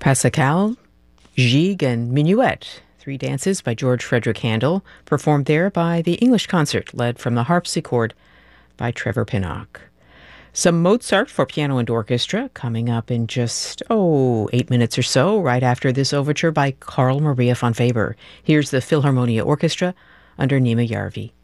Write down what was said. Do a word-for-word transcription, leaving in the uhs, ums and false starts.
Pascal, Gigue, and Minuet, three dances by George Frederick Handel, performed there by the English Concert, led from the harpsichord by Trevor Pinnock. Some Mozart for piano and orchestra coming up in just, oh, eight minutes or so, right after this overture by Carl Maria von Weber. Here's the Philharmonia Orchestra under Nima Järvi.